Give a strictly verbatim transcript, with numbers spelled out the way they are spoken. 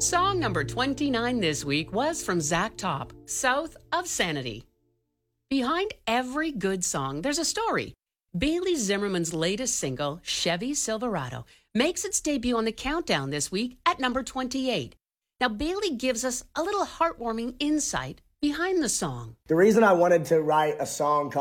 Song number twenty-nine this week was from Zach Top, South of Sanity. Behind every good song, there's a story. Bailey Zimmerman's latest single, Chevy Silverado, makes its debut on the countdown this week at number twenty-eight. Now, Bailey gives us a little heartwarming insight behind the song. The reason I wanted to write a song called